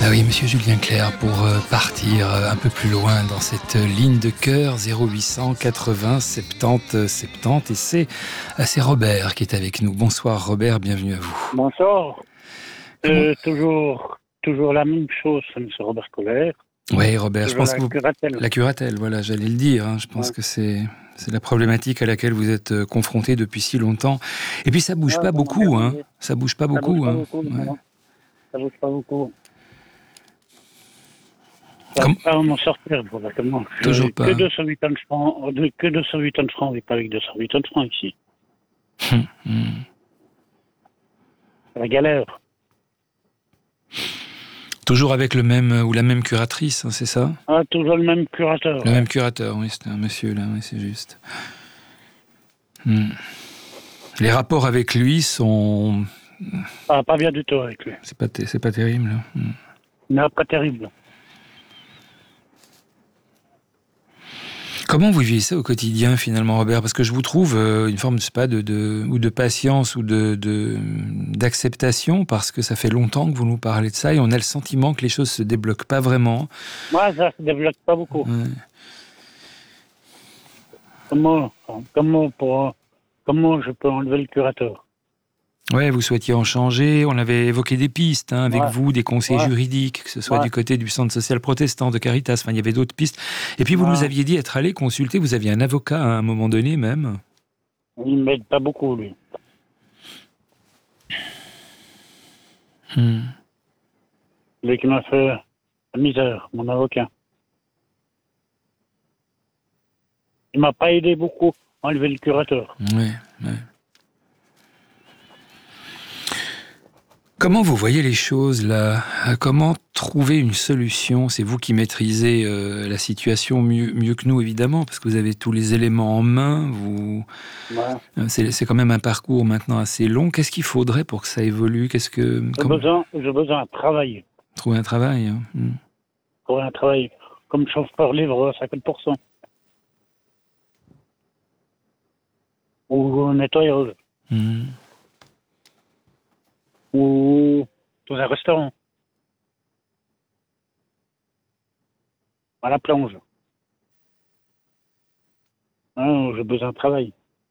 Ah oui, monsieur Julien Clerc, pour partir un peu plus loin dans cette ligne de cœur, 0800 80 70 70, et c'est Robert qui est avec nous. Bonsoir Robert, bienvenue à vous. Bonsoir. Toujours la même chose, M. Robert Colère. Oui, Robert, je pense que curatelle. La curatelle, voilà, j'allais le dire. Je pense que c'est la problématique à laquelle vous êtes confronté depuis si longtemps. Et puis ça bouge pas beaucoup, hein. Ça bouge pas beaucoup, hein. Ça bouge pas beaucoup. Ça va pas m'en sortir, voilà, comment. Toujours pas. Que 208 tonnes de francs, on vit pas avec 208 tonnes de francs ici. C'est la galère. Toujours avec le même ou la même curatrice, hein, c'est ça ? Ah, toujours le même curateur. Le même curateur, oui, c'est un monsieur là, oui, c'est juste. Les rapports avec lui sont... Ah, pas bien du tout avec lui. C'est pas terrible. Non, pas terrible. Comment vous vivez ça au quotidien finalement, Robert ? Parce que je vous trouve une forme, je sais pas, de patience ou d'acceptation, parce que ça fait longtemps que vous nous parlez de ça et on a le sentiment que les choses se débloquent pas vraiment. Moi, ça se débloque pas beaucoup. Ouais. Comment je peux enlever le curateur? Ouais, vous souhaitiez en changer. On avait évoqué des pistes avec vous, des conseils juridiques, que ce soit du côté du Centre social protestant, de Caritas. Enfin, il y avait d'autres pistes. Et puis, vous nous aviez dit être allé consulter. Vous aviez un avocat à un moment donné même. Il ne m'aide pas beaucoup, lui. Lui qui m'a fait la misère, mon avocat. Il m'a pas aidé beaucoup à enlever le curateur. Ouais. Comment vous voyez les choses là ? Comment trouver une solution ? C'est vous qui maîtrisez la situation mieux que nous, évidemment, parce que vous avez tous les éléments en main. C'est quand même un parcours maintenant assez long. Qu'est-ce qu'il faudrait pour que ça évolue ? J'ai besoin de travailler. Trouver un travail. Trouver un travail comme chauffeur livreur à 50%. Ou nettoyeuse. Ou dans un restaurant. À la plonge. J'ai besoin de travail.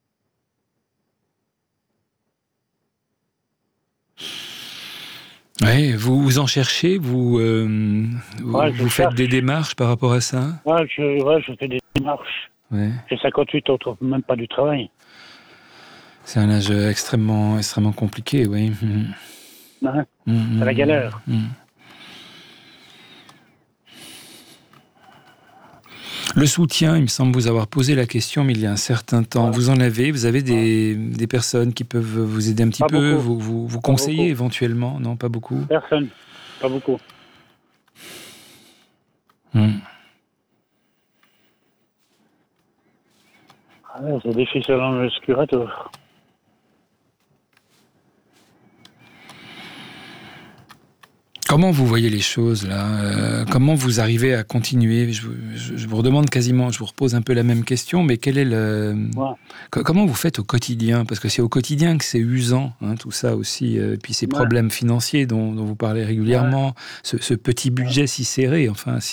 Oui, vous en cherchez, vous faites des démarches par rapport à ça ? Je fais des démarches. Ouais. J'ai 58 ans, on trouve même pas du travail. C'est un âge extrêmement compliqué, oui. C'est la galère. Le soutien, il me semble vous avoir posé la question, mais il y a un certain temps. Vous avez des personnes qui peuvent vous aider un petit peu, vous conseiller éventuellement ? Non, pas beaucoup. Personne, pas beaucoup. C'est difficile à enlever le curateur. Comment vous voyez les choses là ? Comment vous arrivez à continuer ? Je vous redemande quasiment, je vous repose un peu la même question, mais quel est comment vous faites au quotidien ? Parce que c'est au quotidien que c'est usant, tout ça aussi. Et puis ces problèmes financiers dont vous parlez régulièrement, ce petit budget si serré,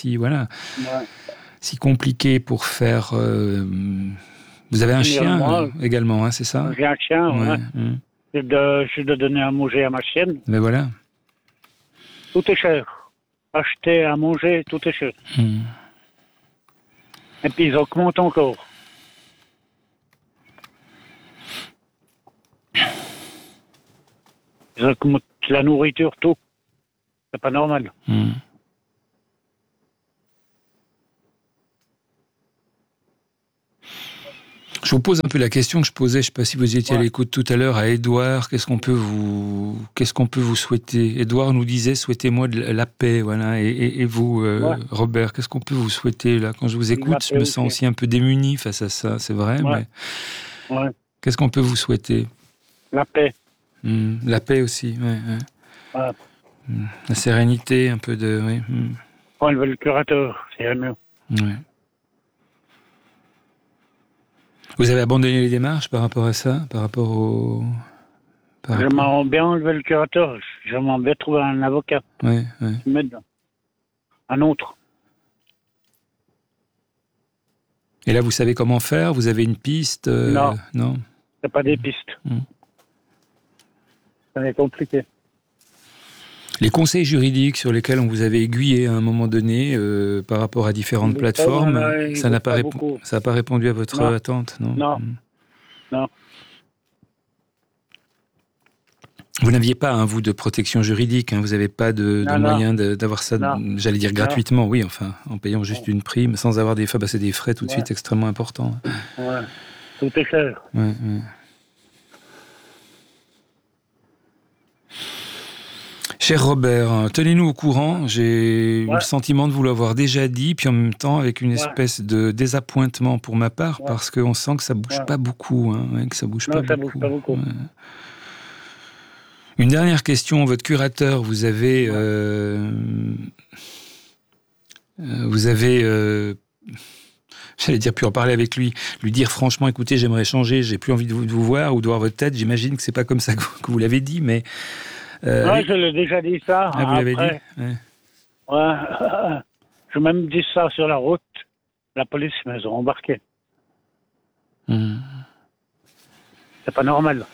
si compliqué pour faire. Vous avez un chien également, c'est ça ? J'ai un chien, Je dois donner à manger à ma chienne. Mais voilà. Tout est cher. Acheter à manger, tout est cher. Et puis ils augmentent encore. Ils augmentent la nourriture, tout. C'est pas normal. Je vous pose un peu la question que je posais, je ne sais pas si vous étiez à l'écoute tout à l'heure, à Édouard. Qu'est-ce qu'on peut vous souhaiter ? Édouard nous disait, souhaitez-moi de la paix, voilà. Et vous, Robert, qu'est-ce qu'on peut vous souhaiter là ? Quand je vous écoute, je me sens aussi un peu démuni face à ça, c'est vrai, mais qu'est-ce qu'on peut vous souhaiter ? La paix. La paix aussi, la sérénité, un peu de... Enlever le curateur, c'est mieux. Vous avez abandonné les démarches par rapport à ça, par rapport au... J'aimerais bien enlever le curateur. J'aimerais bien trouver un avocat. Ouais. Qui m'aide. un autre. Et là, vous savez comment faire? Vous avez une piste? Non. Non. Il n'y a pas des pistes. Ça est compliqué. Les conseils juridiques sur lesquels on vous avait aiguillé à un moment donné par rapport à différentes plateformes, ça n'a pas répondu à votre attente, non? Non. Non. Vous n'aviez pas, vous, de protection juridique, vous n'avez pas de moyen d'avoir ça, j'allais dire gratuitement, oui, enfin, en payant juste une prime, sans avoir des frais, c'est des frais tout de suite extrêmement importants. Ouais, tout est cher. Ouais. Cher Robert, tenez-nous au courant, j'ai eu le sentiment de vous l'avoir déjà dit, puis en même temps avec une espèce de désappointement pour ma part, parce qu'on sent que ça bouge pas beaucoup, que ça bouge pas beaucoup. Une dernière question, votre curateur, vous avez j'allais dire, puis en parler avec lui dire franchement, écoutez, j'aimerais changer, j'ai plus envie de vous voir ou de voir votre tête, j'imagine que c'est pas comme ça que vous l'avez dit, mais... je l'ai déjà dit ça. Ah, vous l'avez dit? Ouais. Je même dit ça sur la route, la police m'a embarqué. C'est pas normal.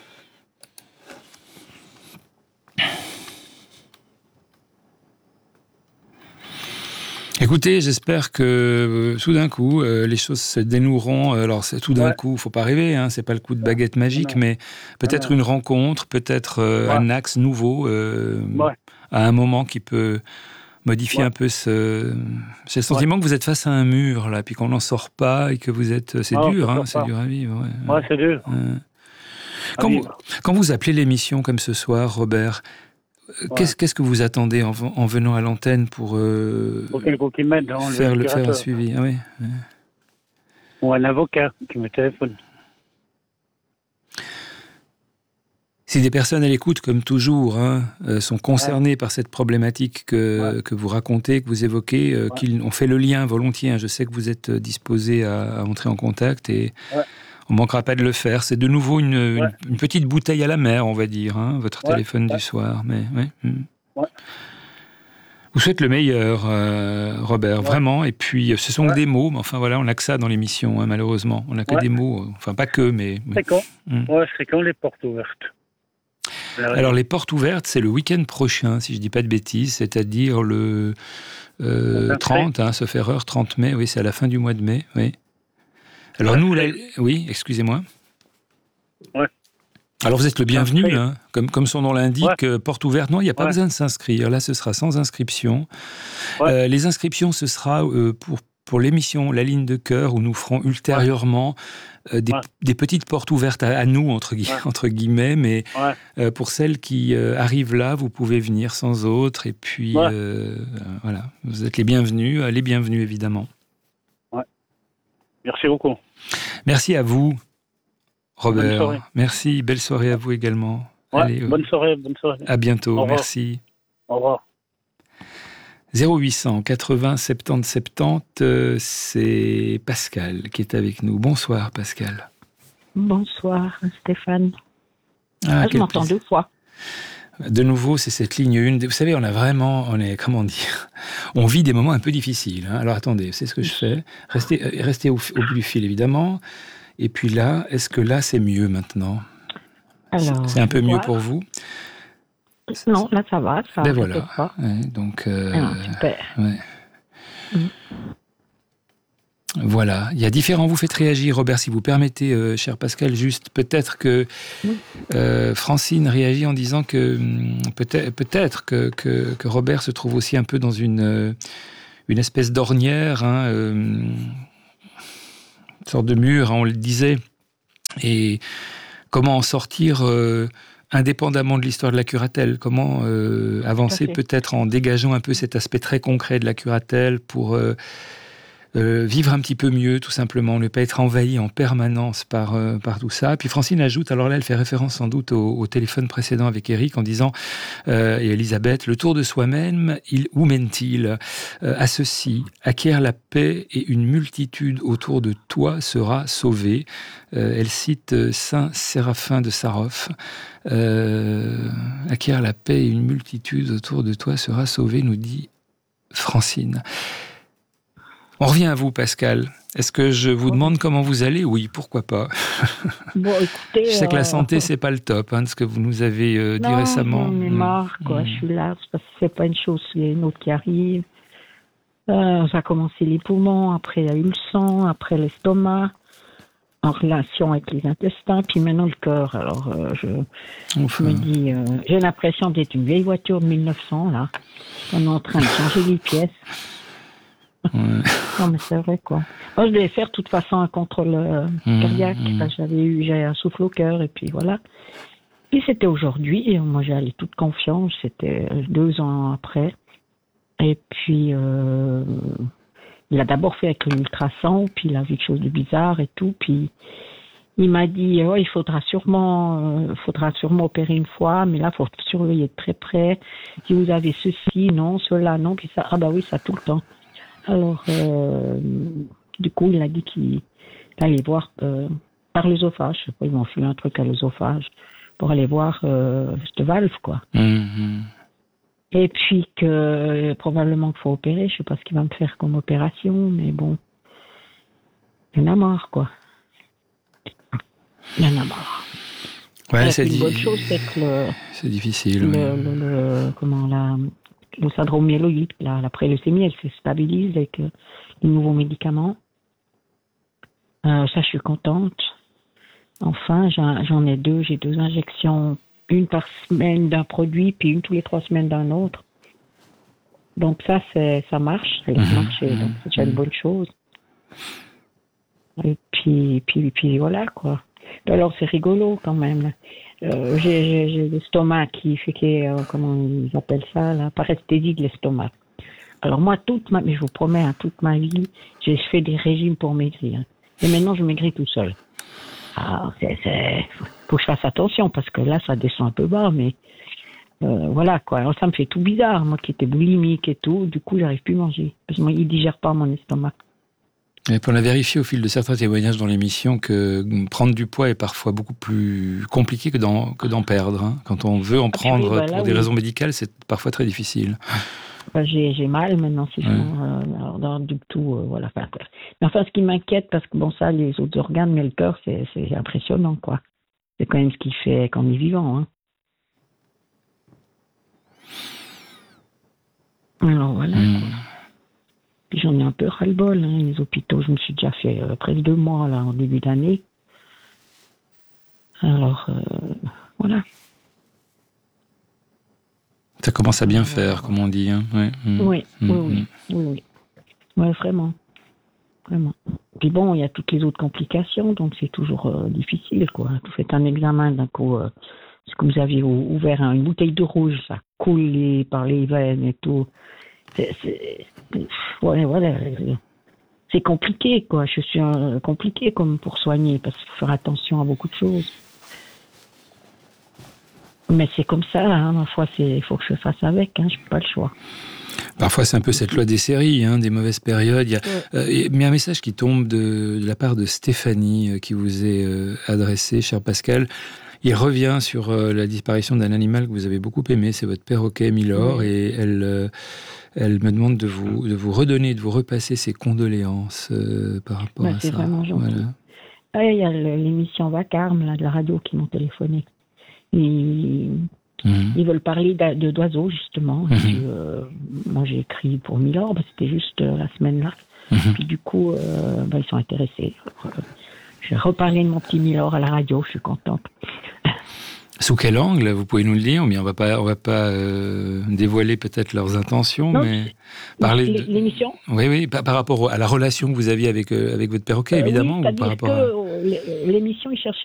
Écoutez, j'espère que tout d'un coup, les choses se dénoueront. Alors, tout d'un coup, il ne faut pas rêver, c'est pas le coup de baguette magique, mais peut-être une rencontre, peut-être un axe nouveau à un moment qui peut modifier un peu ce sentiment que vous êtes face à un mur, là, puis qu'on n'en sort pas et que vous êtes... C'est dur, c'est dur à vivre. Ouais, c'est dur. Quand vous appelez l'émission comme ce soir, Robert... Qu'est-ce que vous attendez en venant à l'antenne pour quelqu'un qui m'aide faire un suivi? Ah oui. Ou un avocat qui me téléphone. Si des personnes à l'écoute, comme toujours, sont concernées par cette problématique que vous racontez, que vous évoquez, qu'ils ont fait le lien volontiers, je sais que vous êtes disposé à entrer en contact et... On ne manquera pas de le faire. C'est de nouveau une petite bouteille à la mer, on va dire, votre téléphone du soir. Mais, vous souhaite le meilleur, Robert, vraiment. Et puis, ce sont que des mots, mais enfin voilà, on n'a que ça dans l'émission, malheureusement. On n'a que des mots, enfin pas que, mais... C'est quand c'est quand les portes ouvertes? Alors, les portes ouvertes, c'est le week-end prochain, si je ne dis pas de bêtises, c'est-à-dire le 30, sauf erreur, 30 mai, oui, c'est à la fin du mois de mai, oui. Alors nous, oui, excusez-moi. Ouais. Alors vous êtes le bienvenu, comme son nom l'indique, porte ouverte. Non, il n'y a pas besoin de s'inscrire. Là, ce sera sans inscription. Les inscriptions, ce sera pour l'émission La Ligne de Cœur, où nous ferons ultérieurement des petites portes ouvertes à nous, entre guillemets, mais pour celles qui arrivent là, vous pouvez venir sans autre. Et puis, voilà, vous êtes les bienvenus évidemment. Merci beaucoup. Merci à vous, Robert. Bonne soirée. Merci, belle soirée à vous également. Allez, bonne soirée. À bientôt, merci. Au revoir. 0800 80 70 70, c'est Pascal qui est avec nous. Bonsoir, Pascal. Bonsoir, Stéphane. Je m'entends deux fois. De nouveau, c'est cette ligne 1. Vous savez, on vit des moments un peu difficiles. Alors attendez, c'est ce que je fais. Restez au bout du fil, évidemment. Et puis là, est-ce que là, c'est mieux maintenant? Alors, c'est un peu mieux pour vous? Non, là, ça va. Ben voilà. Donc, super. Voilà, il y a différents. Vous faites réagir, Robert, si vous permettez, cher Pascal, juste peut-être que Francine réagit en disant que peut-être que Robert se trouve aussi un peu dans une espèce d'ornière, une sorte de mur, on le disait, et comment en sortir indépendamment de l'histoire de la curatelle, comment avancer peut-être en dégageant un peu cet aspect très concret de la curatelle pour... vivre un petit peu mieux, tout simplement, ne pas être envahi en permanence par tout ça. Puis Francine ajoute, alors là, elle fait référence sans doute au téléphone précédent avec Eric, en disant, et Elisabeth, le tour de soi-même, où mène-t-il à ceci, acquiert la paix et une multitude autour de toi sera sauvée. Elle cite Saint Séraphin de Sarov. Acquiert la paix et une multitude autour de toi sera sauvée, nous dit Francine. On revient à vous, Pascal. Est-ce que je vous demande comment vous allez ? Oui, pourquoi pas. Bon, écoutez, je sais que la santé, c'est pas le top, de ce que vous nous avez dit récemment. J'en ai marre, quoi. Je suis là, parce que c'est pas une chose, il y a une autre qui arrive. Ça a commencé les poumons, après il y a eu le sang, après l'estomac, en relation avec les intestins, puis maintenant le cœur. Alors, je me dis, j'ai l'impression d'être une vieille voiture de 1900, là. On est en train de changer les pièces. Ouais. Non, mais c'est vrai, quoi. Moi, je devais faire de toute façon un contrôle cardiaque. J'ai un souffle au cœur, et puis voilà. Puis c'était aujourd'hui, et moi j'ai allé toute confiance, c'était 2 ans après. Et puis, il a d'abord fait avec l'ultrason, puis il a vu quelque chose de bizarre et tout, puis il m'a dit, il faudra sûrement opérer une fois, mais là, il faut surveiller de très près. Si vous avez ceci, non, cela, non, puis ça, oui, ça tout le temps. Alors, du coup, il a dit qu'il allait voir par l'œsophage. Je sais pas, ils m'ont filé un truc à l'œsophage pour aller voir cette valve, quoi. Mm-hmm. Et puis que probablement qu'il faut opérer. Je sais pas ce qu'il va me faire comme opération, mais bon, il y en a marre, quoi. Il y en a marre. Ouais, c'est une bonne chose, c'est que c'est difficile. Le syndrome myéloïde, la préleucémie, elle se stabilise avec les nouveaux médicaments. Ça, je suis contente. Enfin, j'en ai 2. J'ai 2 injections, une par semaine d'un produit, puis une tous les 3 semaines d'un autre. Donc ça marche. Ça laisse marcher. Donc c'est déjà une bonne chose. Et puis voilà, quoi. Alors c'est rigolo quand même. J'ai l'estomac qui fait comment ils appellent ça, la paresthésie de l'estomac. Alors moi, mais je vous promets, toute ma vie, j'ai fait des régimes pour maigrir. Et maintenant, je maigris tout seul. Alors, faut que je fasse attention parce que là, ça descend un peu bas, mais voilà, quoi. Alors ça me fait tout bizarre, moi qui étais boulimique et tout, du coup, j'arrive plus à manger. Parce que moi, il digère pas mon estomac. Et on a vérifié au fil de certains témoignages dans l'émission que prendre du poids est parfois beaucoup plus compliqué que d'en perdre. Quand on veut en prendre pour des raisons médicales, c'est parfois très difficile. J'ai mal maintenant, si du tout, voilà. Mais enfin, ce qui m'inquiète, parce que bon, ça, les autres organes, mais le cœur, c'est impressionnant, quoi. C'est quand même ce qui fait qu'on est vivant, Alors voilà. Puis j'en ai un peu ras-le-bol, les hôpitaux. Je me suis déjà fait presque 2 mois là en début d'année. Alors voilà. Ça commence à bien faire, comme on dit. Oui. Oui, vraiment. Puis bon, il y a toutes les autres complications, donc c'est toujours difficile, quoi. Vous faites un examen d'un coup, ce que vous aviez ouvert une bouteille de rouge, ça coule par les veines et tout. Voilà. C'est compliqué, quoi. Je suis compliqué comme pour soigner, parce qu'il faut faire attention à beaucoup de choses. Mais c'est comme ça, ma foi, il faut que je fasse avec, je n'ai pas le choix. Parfois, c'est un peu cette loi des séries, des mauvaises périodes. Il y a un message qui tombe de la part de Stéphanie, qui vous est adressé, cher Pascal. Il revient sur la disparition d'un animal que vous avez beaucoup aimé, c'est votre perroquet Milord, et elle me demande de vous redonner, de vous repasser ses condoléances par rapport à ça. C'est vraiment gentil. Voilà. Il y a l'émission Vacarme là, de la radio qui m'ont téléphoné. Ils veulent parler d'oiseaux, justement. Et puis, moi, j'ai écrit pour Milord, c'était juste la semaine là. Puis du coup, ils sont intéressés. J'ai reparlé de mon petit Milord à la radio, je suis contente. Sous quel angle, vous pouvez nous le dire? Mais on va pas dévoiler peut-être leurs intentions, non, mais parler l'émission. Oui, par rapport à la relation que vous aviez avec votre perroquet, évidemment, oui, ou par rapport que l'émission, ils cherchaient